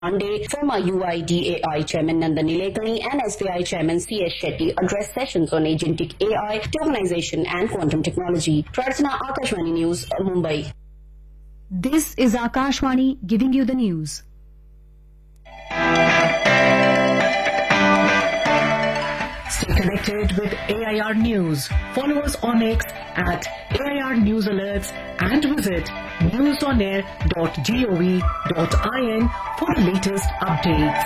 Monday, former UIDAI Chairman Nandan Nilekani and SBI Chairman C.S. Shetty addressed sessions on agentic AI, tokenization and quantum technology. Prarsana, Akashvani News, Mumbai. This is Akashvani giving you the news. Stay connected with AIR News. Follow us on X at AIR News Alerts and visit newsonair.gov.in for the latest updates.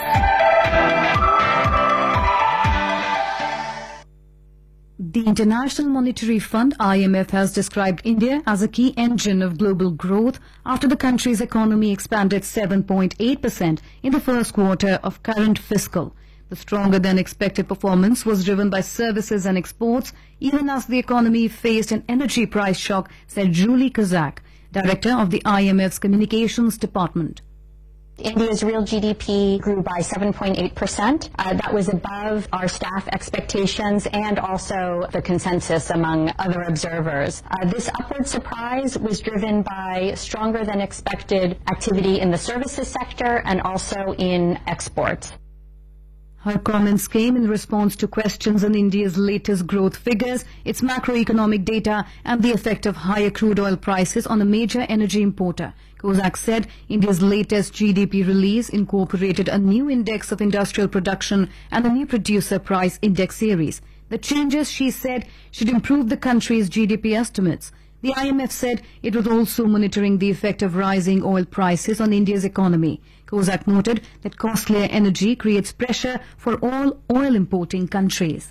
The International Monetary Fund (IMF) has described India as a key engine of global growth after the country's economy expanded 7.8% in the first quarter of current fiscal. The stronger-than-expected performance was driven by services and exports, even as the economy faced an energy price shock, said Julie Kazak, director of the IMF's Communications Department. India's real GDP grew by 7.8%. That was above our staff expectations and also the consensus among other observers. This upward surprise was driven by stronger-than-expected activity in the services sector and also in exports. Her comments came in response to questions on India's latest growth figures, its macroeconomic data, and the effect of higher crude oil prices on a major energy importer. Kozak said India's latest GDP release incorporated a new index of industrial production and a new producer price index series. The changes, she said, should improve the country's GDP estimates. The IMF said it was also monitoring the effect of rising oil prices on India's economy. Kozak noted that costlier energy creates pressure for all oil-importing countries.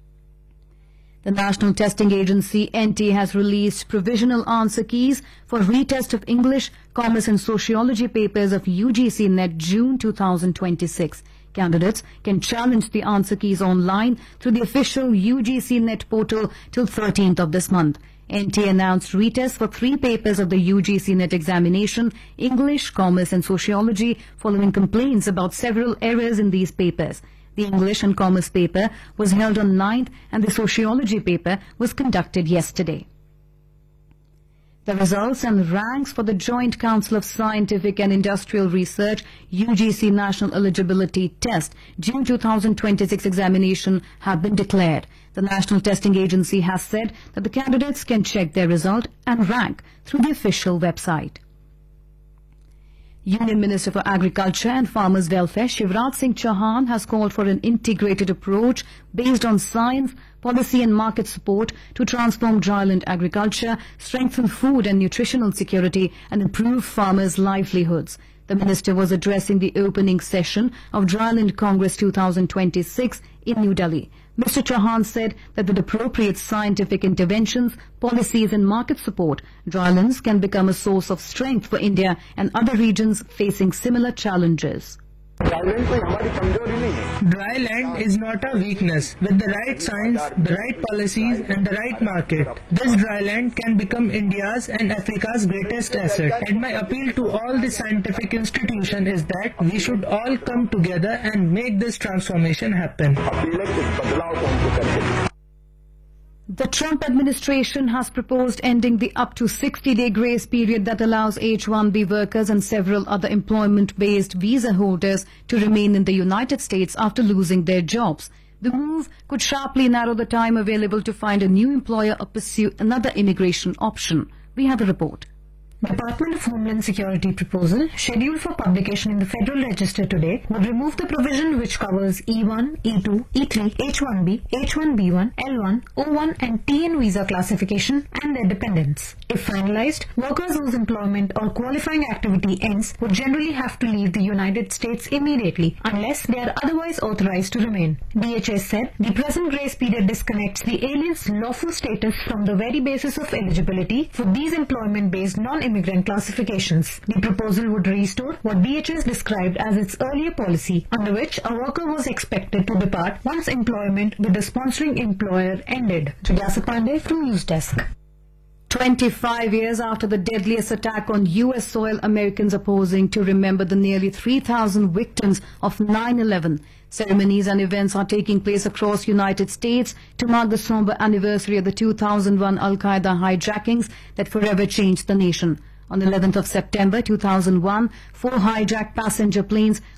The National Testing Agency, NT, has released provisional answer keys for retest of English, Commerce and Sociology papers of UGC NET June 2026. Candidates can challenge the answer keys online through the official UGC NET portal till 13th of this month. NT announced retests for 3 papers of the UGC NET examination, English, Commerce and Sociology, following complaints about several errors in these papers. The English and Commerce paper was held on 9th and the Sociology paper was conducted yesterday. The results and ranks for the Joint Council of Scientific and Industrial Research UGC National Eligibility Test June 2026 examination have been declared. The National Testing Agency has said that the candidates can check their result and rank through the official website. Union Minister for Agriculture and Farmers' Welfare Shivraj Singh Chauhan has called for an integrated approach based on science, policy and market support to transform dryland agriculture, strengthen food and nutritional security and improve farmers' livelihoods. The minister was addressing the opening session of Dryland Congress 2026 in New Delhi. Mr. Chauhan said that with appropriate scientific interventions, policies and market support, drylands can become a source of strength for India and other regions facing similar challenges. Dry land is not a weakness. With the right science, the right policies and the right market, this dry land can become India's and Africa's greatest asset. And my appeal to all the scientific institutions is that we should all come together and make this transformation happen. The Trump administration has proposed ending the up to 60-day grace period that allows H-1B workers and several other employment-based visa holders to remain in the United States after losing their jobs. The move could sharply narrow the time available to find a new employer or pursue another immigration option. We have a report. Department of Homeland Security proposal, scheduled for publication in the Federal Register today, would remove the provision which covers E1, E2, E3, H1B, H1B1, L1, O1 and TN visa classification and their dependents. If finalized, workers whose employment or qualifying activity ends would generally have to leave the United States immediately, unless they are otherwise authorized to remain. DHS said the present grace period disconnects the alien's lawful status from the very basis of eligibility for these employment-based non-immigrant classifications. The proposal would restore what DHS described as its earlier policy, under which a worker was expected to depart once employment with the sponsoring employer ended. Jigyasa Pandey from News Desk. 25 years after the deadliest attack on U.S. soil, Americans are pausing to remember the nearly 3,000 victims of 9/11. Ceremonies and events are taking place across United States to mark the somber anniversary of the 2001 Al-Qaeda hijackings that forever changed the nation. On 11th of September 2001, 4 hijacked passenger planes